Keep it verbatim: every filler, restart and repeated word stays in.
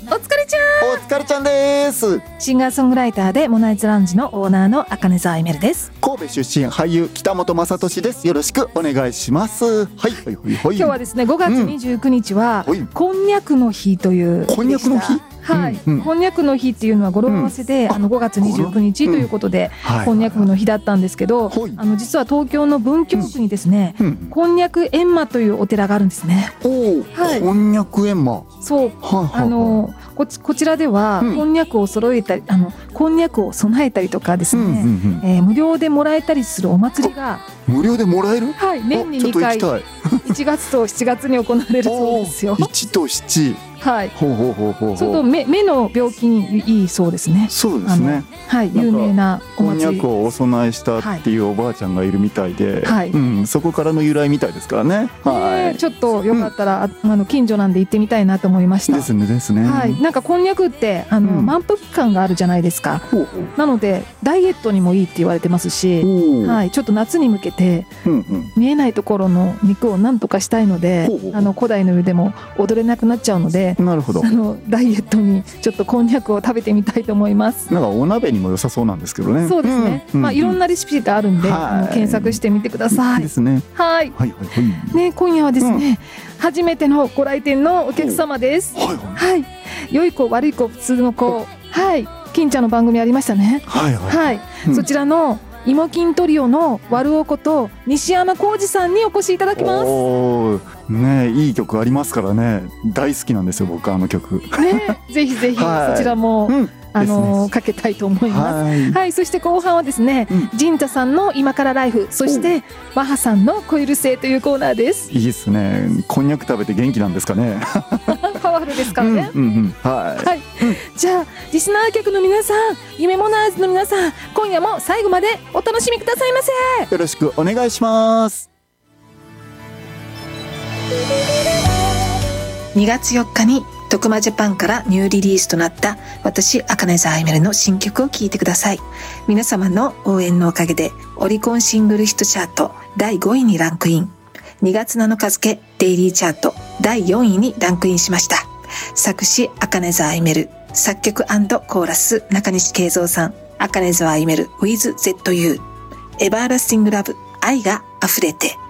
お疲れちゃん。 お疲れちゃんです。 シンガーソングライターでモナイズラウンジのオーナーの茜沢あいめるです。 神戸出身俳優北本雅俊です。よろしくお願いします。はいはいはいはい。 今日はですねごがつにじゅうくにちは、うん、こんにゃくの日というこんにゃくの日、 はい、 うんうん、 こんにゃくの日っていうのは語呂合わせで、うん、あのごがつにじゅうくにちということで、うん、こんにゃくの日だったんですけど、はい、あの実は東京の文京区にですね、うんうん、こんにゃく閻魔というお寺があるんですね。 お、はい、こんにゃく閻魔。 そう、はい、あのこち、こちらでは、うん、こんにゃくを揃えたりあのこんにゃくを備えたりとかですね、うんうんうん、えー、無料でもらえたりするお祭りが無料でもらえる、 はい、年ににかいいちがつとしちがつに行われるそうですよ。 いちとしち、 はい、 ほうほうほうほうほう。 ちょっと 目, 目の病気にいいそうですね。 そうですね。 はい、有名なお祭り。 こんにゃくをお供えしたっていうおばあちゃんがいるみたいで、はい、うん、そこからの由来みたいですからね。はい、 ちょっとよかったら、うん、あの近所なんで行ってみたいなと思いました。 ですねですね。 はい、なんかこんにゃくってあの、うん、満腹感があるじゃないですか。ほうほう。なのでダイエットにもいいって言われてますし、はい、ちょっと夏に向けて、うんうん、見えないところの肉をなんとかしたいので、ほうほう、あの古代の湯でも踊れなくなっちゃうので、 なるほど、 あのダイエットにちょっとこんにゃくを食べてみたいと思います。 なんかお鍋にも良さそうなんですけどね。 そうですね、うん、まあ、いろんなレシピがあるんで、あの検索してみてください。 ですね。 はい、 はいはいはい。 ね、今夜はですね、うん、初めてのご来店のお客様です。はいはい、良い子悪い子普通の子、はい、金ちゃんの番組ありましたね。はいはい、はい、うん、そちらのイモキントリオの悪おこと西山浩二さんにお越しいただきます。 おね、いい曲ありますからね、大好きなんですよ僕あの曲。 ね、ぜひぜひそちらも、うん、あのー、かけたいと思います。はい、はい、そして後半はですね、陣、うん、太さんの今からライフ、そしてマハさんのコイル性というコーナーです。 いいですね。こんにゃく食べて元気なんですかね。 パワフルですからね。 うんうんうん、はい、はい、 うん、じゃあリスナー客の皆さん、夢モナーズの皆さん、今夜も最後までお楽しみくださいませ。 よろしくお願いします。 にがつよっかに徳間ジャパンからニューリリースとなった私茜沢あいめるの新曲を聴いてください。皆様の応援のおかげでオリコンシングルヒットチャートだいごいにランクイン、にがつなのか付デイリーチャートだいよんいにランクインしました。作詞茜沢あいめる、作曲&コーラス中西慶三さん、茜沢あいめる with ゼットユー エバーラスティングラブ、愛が溢れて。